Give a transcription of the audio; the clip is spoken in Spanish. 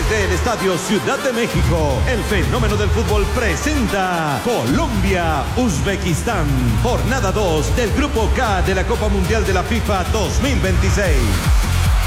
Desde el Estadio Ciudad de México, el fenómeno del fútbol presenta Colombia-Uzbekistán, jornada 2 del Grupo K de la Copa Mundial de la FIFA 2026.